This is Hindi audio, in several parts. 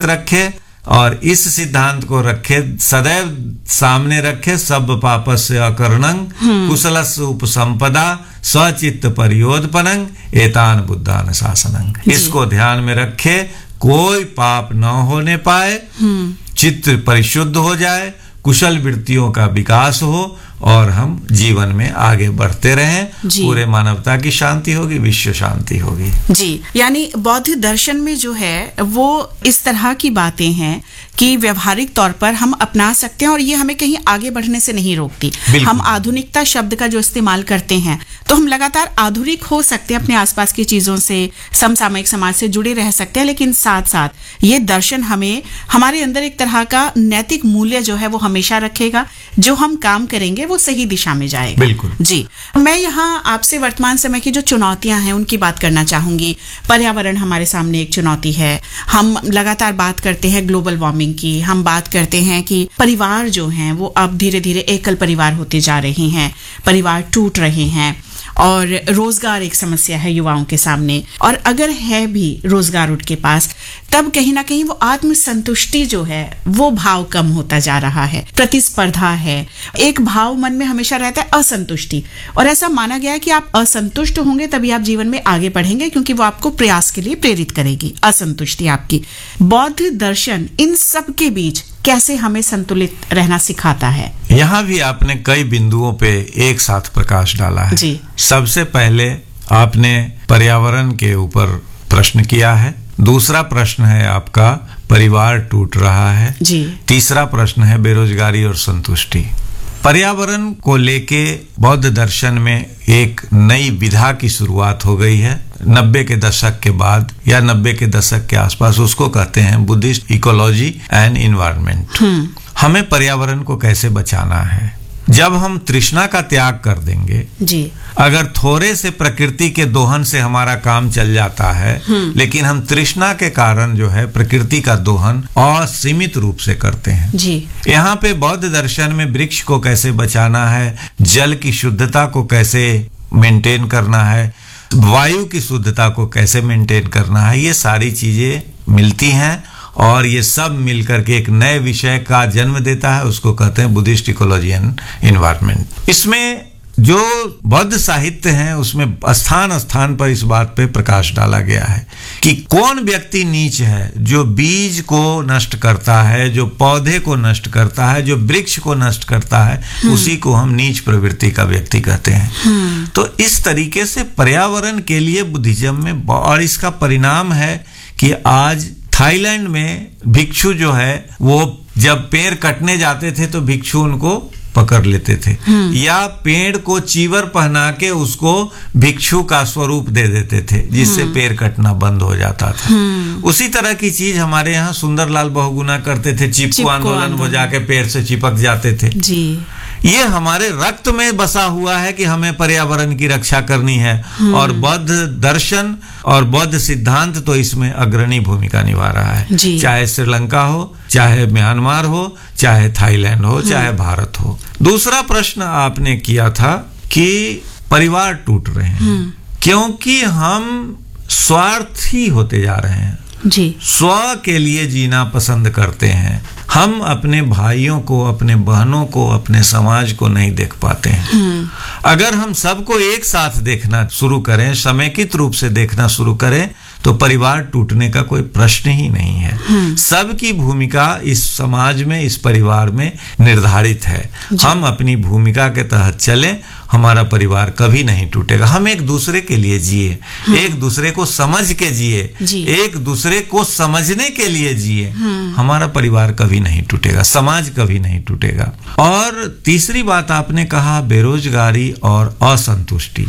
रखे और इस सिद्धांत को रखे, सदैव सामने रखे, सब पापस्य अकर्णं कुशलस्य उपसंपदा स्वचित्त परियोधपनं एतान बुद्धान शासनं। इसको ध्यान में रखे, कोई पाप न होने पाए, चित्त परिशुद्ध हो जाए, कुशल वृत्तियों का विकास हो और हम जीवन में आगे बढ़ते रहें, पूरे मानवता की शांति होगी, विश्व शांति होगी। जी, यानी बौद्ध दर्शन में जो है वो इस तरह की बातें हैं कि व्यवहारिक तौर पर हम अपना सकते हैं और ये हमें कहीं आगे बढ़ने से नहीं रोकती। हम आधुनिकता शब्द का जो इस्तेमाल करते हैं तो हम लगातार आधुनिक हो सकते हैं, अपने आसपास की चीजों से, समसामयिक समाज से जुड़े रह सकते हैं, लेकिन साथ साथ ये दर्शन हमें हमारे अंदर एक तरह का नैतिक मूल्य जो है वो हमेशा रखेगा। जो हम काम करेंगे वो सही दिशा में जाएगा। बिल्कुल जी। मैं यहाँ आपसे वर्तमान समय की जो चुनौतियां हैं उनकी बात करना चाहूंगी। पर्यावरण हमारे सामने एक चुनौती है। हम लगातार बात करते हैं ग्लोबल वार्मिंग की, हम बात करते हैं कि परिवार जो हैं वो अब धीरे धीरे एकल परिवार होते जा रहे हैं, परिवार टूट रहे हैं और रोजगार एक समस्या है युवाओं के सामने। और अगर है भी रोजगार उनके पास, तब कहीं ना कहीं वो आत्मसंतुष्टि जो है वो भाव कम होता जा रहा है, प्रतिस्पर्धा है, एक भाव मन में हमेशा रहता है असंतुष्टि। और ऐसा माना गया है कि आप असंतुष्ट होंगे तभी आप जीवन में आगे बढ़ेंगे, क्योंकि वो आपको प्रयास के लिए प्रेरित करेगी, असंतुष्टि आपकी। बौद्ध दर्शन इन सब के बीच कैसे हमें संतुलित रहना सिखाता है? यहाँ भी आपने कई बिंदुओं पे एक साथ प्रकाश डाला है। जी। सबसे पहले आपने पर्यावरण के ऊपर प्रश्न किया है, दूसरा प्रश्न है आपका परिवार टूट रहा है, जी। तीसरा प्रश्न है बेरोजगारी और संतुष्टि। पर्यावरण को लेके बौद्ध दर्शन में एक नई विधा की शुरुआत हो गई है 90 के दशक के बाद या 90 के दशक के आसपास। उसको कहते हैं बुद्धिस्ट इकोलॉजी एंड इन्वायरमेंट। हमें पर्यावरण को कैसे बचाना है? जब हम तृष्णा का त्याग कर देंगे, जी। अगर थोड़े से प्रकृति के दोहन से हमारा काम चल जाता है, लेकिन हम तृष्णा के कारण जो है प्रकृति का दोहन असीमित रूप से करते हैं। जी। यहाँ पे बौद्ध दर्शन में वृक्ष को कैसे बचाना है, जल की शुद्धता को कैसे मेंटेन करना है, वायु की शुद्धता को कैसे मेंटेन करना है, ये सारी चीजें मिलती हैं और ये सब मिलकर के एक नए विषय का जन्म देता है। उसको कहते हैं बुद्धिस्ट इकोलॉजी एंड इन्वायरमेंट। इसमें जो बौद्ध साहित्य है उसमें स्थान स्थान पर इस बात पे प्रकाश डाला गया है कि कौन व्यक्ति नीच है, जो बीज को नष्ट करता है, जो पौधे को नष्ट करता है, जो वृक्ष को नष्ट करता है, उसी को हम नीच प्रवृत्ति का व्यक्ति कहते हैं। तो इस तरीके से पर्यावरण के लिए बुद्धिज्म में, और इसका परिणाम है कि आज थाईलैंड में भिक्षु जो है वो जब पेड़ कटने जाते थे तो भिक्षु उनको पकड़ लेते थे, या पेड़ को चीवर पहना के उसको भिक्षु का स्वरूप दे देते थे, जिससे पेड़ कटना बंद हो जाता था। उसी तरह की चीज हमारे यहाँ सुंदरलाल बहुगुना करते थे, चिपकू आंदोलन, वो जाके पेड़ से चिपक जाते थे। जी। ये हमारे रक्त में बसा हुआ है कि हमें पर्यावरण की रक्षा करनी है, और बौद्ध दर्शन और बौद्ध सिद्धांत तो इसमें अग्रणी भूमिका निभा रहा है। चाहे श्रीलंका हो, चाहे म्यांमार हो, चाहे थाईलैंड हो, चाहे भारत हो। दूसरा प्रश्न आपने किया था कि परिवार टूट रहे हैं क्योंकि हम स्वार्थी होते जा रहे हैं, जी। स्व के लिए जीना पसंद करते हैं। हम अपने भाइयों को, अपने बहनों को, अपने समाज को नहीं देख पाते हैं। अगर हम सबको एक साथ देखना शुरू करें, समेकित रूप से देखना शुरू करें, तो परिवार टूटने का कोई प्रश्न ही नहीं है। सबकी भूमिका इस समाज में, इस परिवार में निर्धारित है। हम अपनी भूमिका के तहत चलें, हमारा परिवार कभी नहीं टूटेगा। हम एक दूसरे के लिए जिए, एक दूसरे को समझ के जिए, एक दूसरे को समझने के लिए जिए, हमारा परिवार कभी नहीं टूटेगा, समाज कभी नहीं टूटेगा। और तीसरी बात आपने कहा बेरोजगारी और असंतुष्टि।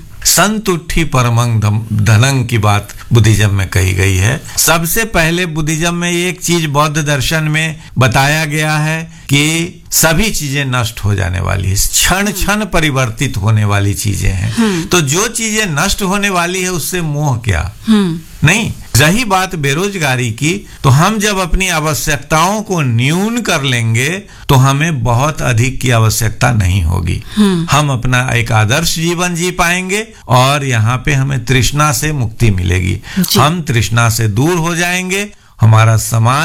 संतुष्टि परमं धनं की बात बुद्धिज्म में कही गई है। सबसे पहले बुद्धिज्म में एक चीज बौद्ध दर्शन में बताया गया है कि सभी चीजें नष्ट हो जाने वाली है, क्षण क्षण परिवर्तित होने वाली चीजें हैं। तो जो चीजें नष्ट होने वाली है उससे मोह क्या? नहीं। रही बात बेरोजगारी की, तो हम जब अपनी आवश्यकताओं को न्यून कर लेंगे तो हमें बहुत अधिक की आवश्यकता नहीं होगी। हम अपना एक आदर्श जीवन जी पाएंगे और यहाँ पे हमें तृष्णा से मुक्ति मिलेगी। हम तृष्णा से दूर हो जाएंगे, हमारा समाज